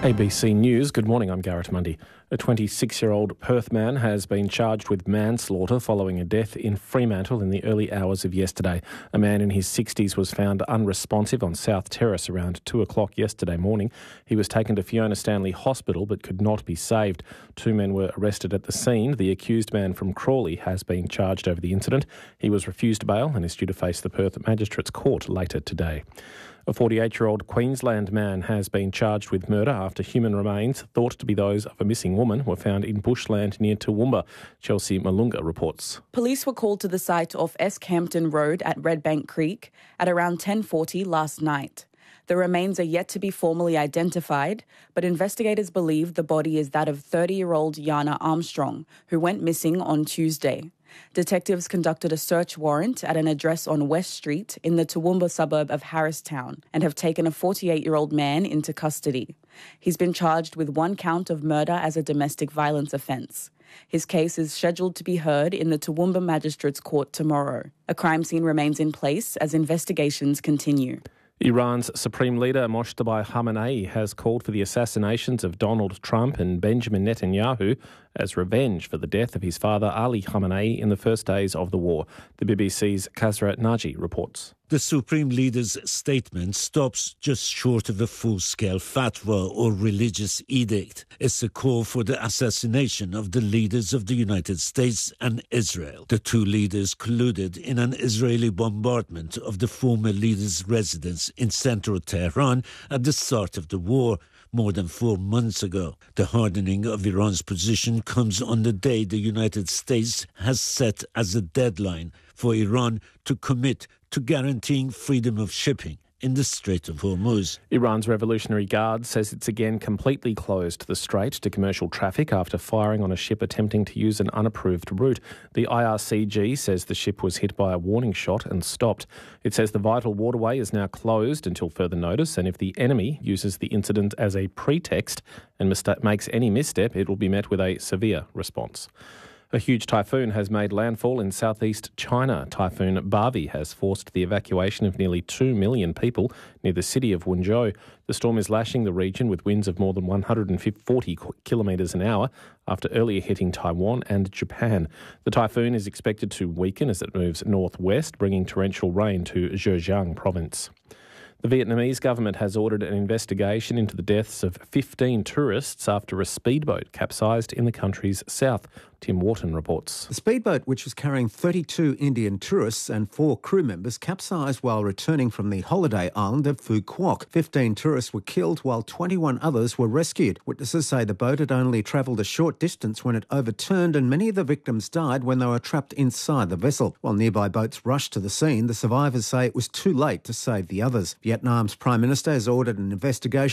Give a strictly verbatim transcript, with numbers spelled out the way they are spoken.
A B C News, good morning, I'm Garrett Mundy. A twenty-six-year-old Perth man has been charged with manslaughter following a death in Fremantle in the early hours of yesterday. A man in his sixties was found unresponsive on South Terrace around two o'clock yesterday morning. He was taken to Fiona Stanley Hospital but could not be saved. Two men were arrested at the scene. The accused man from Crawley has been charged over the incident. He was refused bail and is due to face the Perth Magistrates Court later today. A forty-eight-year-old Queensland man has been charged with murder after human remains thought to be those of a missing woman were found in bushland near Toowoomba. Chelsea Malunga reports. Police were called to the site off Escampton Road at Redbank Creek at around ten forty last night. The remains are yet to be formally identified, but investigators believe the body is that of thirty-year-old Yana Armstrong, who went missing on Tuesday. Detectives conducted a search warrant at an address on West Street in the Toowoomba suburb of Harristown and have taken a forty-eight-year-old man into custody. He's been charged with one count of murder as a domestic violence offence. His case is scheduled to be heard in the Toowoomba Magistrates Court tomorrow. A crime scene remains in place as investigations continue. Iran's Supreme Leader Mojtaba Khamenei has called for the assassinations of Donald Trump and Benjamin Netanyahu as revenge for the death of his father Ali Khamenei in the first days of the war. The B B C's Kazra Naji reports. The Supreme Leader's statement stops just short of a full-scale fatwa or religious edict. It's a call for the assassination of the leaders of the United States and Israel. The two leaders colluded in an Israeli bombardment of the former leader's residence in central Tehran at the start of the war, more than four months ago. The hardening of Iran's position comes on the day the United States has set as a deadline for Iran to commit to guaranteeing freedom of shipping in the Strait of Hormuz. Iran's Revolutionary Guard says it's again completely closed the strait to commercial traffic after firing on a ship attempting to use an unapproved route. The I R C G says the ship was hit by a warning shot and stopped. It says the vital waterway is now closed until further notice, and if the enemy uses the incident as a pretext and mista- makes any misstep, it will be met with a severe response. A huge typhoon has made landfall in southeast China. Typhoon Bavi has forced the evacuation of nearly two million people near the city of Wenzhou. The storm is lashing the region with winds of more than one hundred forty kilometres an hour after earlier hitting Taiwan and Japan. The typhoon is expected to weaken as it moves northwest, bringing torrential rain to Zhejiang province. The Vietnamese government has ordered an investigation into the deaths of fifteen tourists after a speedboat capsized in the country's south. Tim Wharton reports. The speedboat, which was carrying thirty-two Indian tourists and four crew members, capsized while returning from the holiday island of Phu Quoc. fifteen tourists were killed while twenty-one others were rescued. Witnesses say the boat had only travelled a short distance when it overturned, and many of the victims died when they were trapped inside the vessel. While nearby boats rushed to the scene, the survivors say it was too late to save the others. Vietnam's Prime Minister has ordered an investigation